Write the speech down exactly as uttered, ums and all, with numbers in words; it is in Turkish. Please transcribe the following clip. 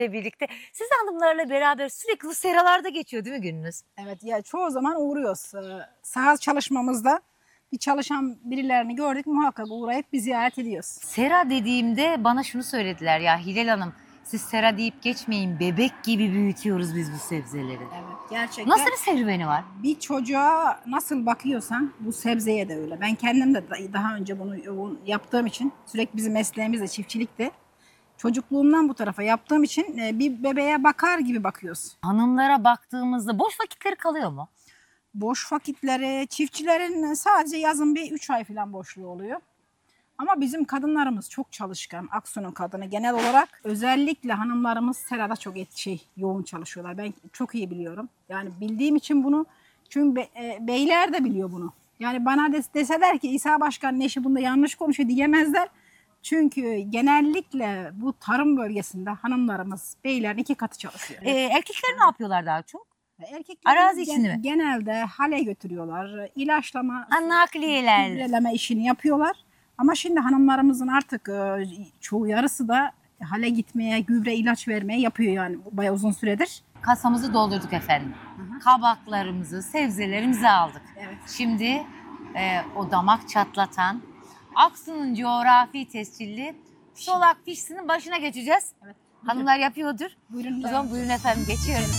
birlikte. Siz hanımlarla beraber sürekli bu seralarda geçiyor değil mi gününüz? Evet ya çoğu zaman uğruyoruz. Ee, Saha çalışmamızda bir çalışan birilerini gördük muhakkak uğrayıp bir ziyaret ediyoruz. Sera dediğimde bana şunu söylediler ya Hilal Hanım, siz sera deyip geçmeyin, bebek gibi büyütüyoruz biz bu sebzeleri. Evet gerçekten. Nasıl bir serüveni var? Bir çocuğa nasıl bakıyorsan bu sebzeye de öyle. Ben kendim de da- daha önce bunu yoğun yaptığım için sürekli bizim mesleğimiz de çiftçilikti. Çocukluğumdan bu tarafa yaptığım için e, bir bebeğe bakar gibi bakıyoruz. Hanımlara baktığımızda boş vakitleri kalıyor mu? Boş vakitleri çiftçilerin sadece yazın bir üç ay falan boşluğu oluyor. Ama bizim kadınlarımız çok çalışkan. Aksu'nun kadını genel olarak özellikle hanımlarımız serada çok et, şey yoğun çalışıyorlar. Ben çok iyi biliyorum. Yani bildiğim için bunu çünkü be- e, beyler de biliyor bunu. Yani bana des- deseler ki İsa Başkan'ın eşi bunda yanlış konuşuyor diyemezler. Çünkü genellikle bu tarım bölgesinde hanımlarımız beylerin iki katı çalışıyor. Ee, erkekler ne yapıyorlar daha çok? Erkekler Arazi içinde mi? genelde hale götürüyorlar. İlaçlama, Ha, nakliyeler. gübreleme işini yapıyorlar. Ama şimdi hanımlarımızın artık e, çoğu yarısı da hale gitmeye, gübre ilaç vermeye yapıyor yani bayağı uzun süredir. Kasamızı doldurduk efendim. Hı hı. Kabaklarımızı, sebzelerimizi aldık. Evet. Şimdi e, o damak çatlatan Aksu'nun coğrafi tescilli solak pişsinin başına geçeceğiz. Evet. Hanımlar yapıyordur. Buyurun. O zaman buyurun efendim, geçiyoruz.